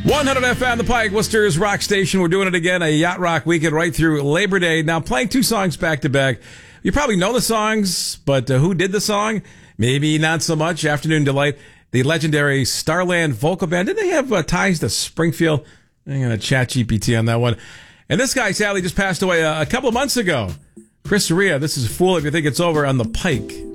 100 FM, the Pike, Worcester's rock station. We're doing it again, a Yacht Rock weekend right through Labor Day. Now, playing two songs back to back. You probably know the songs, but who did the song? Maybe not so much. Afternoon Delight, the legendary Starland Vocal Band. Did they have ties to Springfield? I'm going to chat GPT on that one. And this guy sadly just passed away a couple of months ago. Chris Ria, this is Fool If You Think It's Over on the Pike.